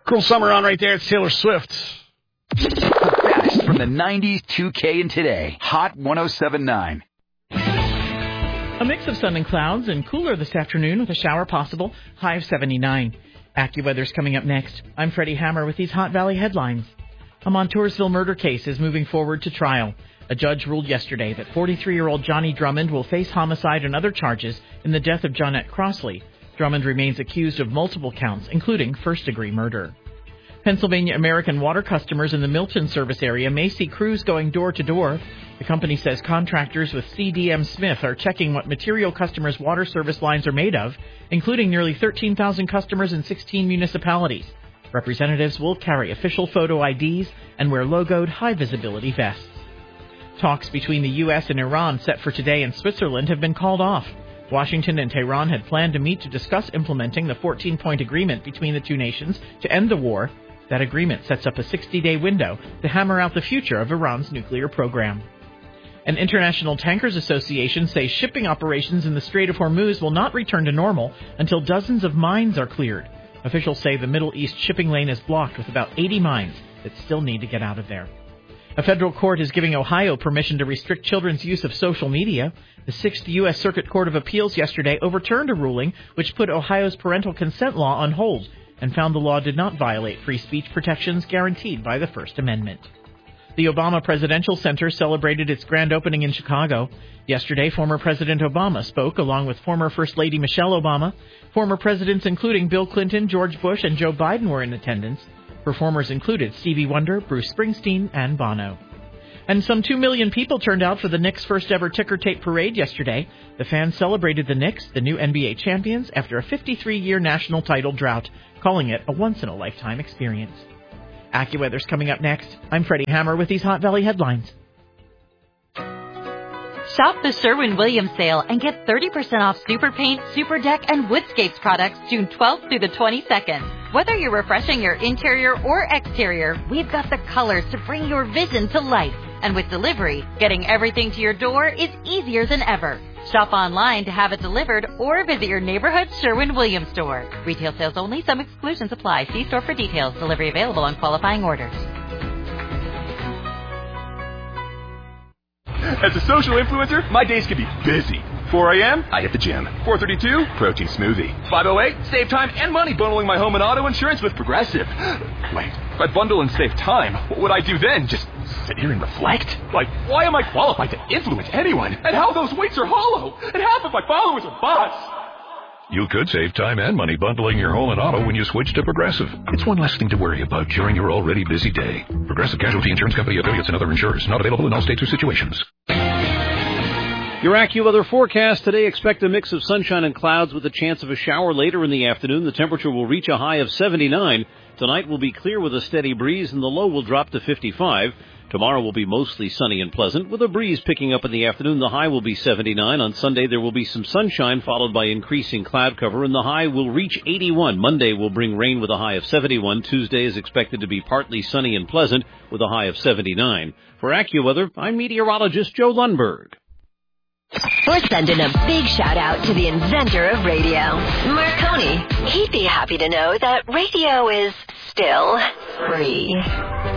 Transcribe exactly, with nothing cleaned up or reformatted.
Cruel Summer on right there. It's Taylor Swift. The best from the nineties, two K, and today. Hot one oh seven point nine. A mix of sun and clouds and cooler this afternoon with a shower possible. High of seventy-nine. AccuWeather's coming up next. I'm Freddie Hammer with these Hot Valley headlines. A Montoursville murder case is moving forward to trial. A judge ruled yesterday that forty-three-year-old Johnny Drummond will face homicide and other charges in the death of Johnette Crossley. Drummond remains accused of multiple counts, including first-degree murder. Pennsylvania American Water customers in the Milton service area may see crews going door-to-door. The company says contractors with C D M Smith are checking what material customers' water service lines are made of, including nearly thirteen thousand customers in sixteen municipalities. Representatives will carry official photo I Ds and wear logoed high-visibility vests. Talks between the U S and Iran set for today in Switzerland have been called off. Washington and Tehran had planned to meet to discuss implementing the fourteen-point agreement between the two nations to end the war. That agreement sets up a sixty-day window to hammer out the future of Iran's nuclear program. An International Tankers Association says shipping operations in the Strait of Hormuz will not return to normal until dozens of mines are cleared. Officials say the Middle East shipping lane is blocked with about eighty mines that still need to get out of there. A federal court is giving Ohio permission to restrict children's use of social media. The Sixth U S Circuit Court of Appeals yesterday overturned a ruling which put Ohio's parental consent law on hold and found the law did not violate free speech protections guaranteed by the First Amendment. The Obama Presidential Center celebrated its grand opening in Chicago. Yesterday, former President Obama spoke along with former First Lady Michelle Obama. Former presidents including Bill Clinton, George Bush, and Joe Biden were in attendance. Performers included Stevie Wonder, Bruce Springsteen, and Bono. And some two million people turned out for the Knicks' first-ever ticker tape parade yesterday. The fans celebrated the Knicks, the new N B A champions, after a fifty-three-year national title drought, calling it a once-in-a-lifetime experience. AccuWeather's coming up next. I'm Freddie Hammer with these Hot Valley headlines. Shop the Sherwin-Williams sale and get thirty percent off Super Paint, Super Deck, and Woodscapes products June twelfth through the twenty-second. Whether you're refreshing your interior or exterior, we've got the colors to bring your vision to life. And with delivery, getting everything to your door is easier than ever. Shop online to have it delivered or visit your neighborhood Sherwin-Williams store. Retail sales only. Some exclusions apply. See store for details. Delivery available on qualifying orders. As a social influencer, my days can be busy. four a.m., I hit the gym. four thirty-two, protein smoothie. five oh eight, save time and money bundling my home and auto insurance with Progressive. Wait, if I bundle and save time, what would I do then? Just sit here and reflect? Like, why am I qualified to influence anyone? And how those weights are hollow? And half of my followers are bots. You could save time and money bundling your home and auto when you switch to Progressive. It's one less thing to worry about during your already busy day. Progressive Casualty Insurance Company, affiliates, and other insurers. Not available in all states or situations. Your AccuWeather forecast today, expect a mix of sunshine and clouds with a chance of a shower later in the afternoon. The temperature will reach a high of seventy-nine. Tonight will be clear with a steady breeze, and the low will drop to fifty-five. Tomorrow will be mostly sunny and pleasant, with a breeze picking up in the afternoon. The high will be seventy-nine. On Sunday, there will be some sunshine, followed by increasing cloud cover, and the high will reach eighty-one. Monday will bring rain with a high of seventy-one. Tuesday is expected to be partly sunny and pleasant, with a high of seventy-nine. For AccuWeather, I'm meteorologist Joe Lundberg. We're sending a big shout-out to the inventor of radio, Marconi. He'd be happy to know that radio is still free.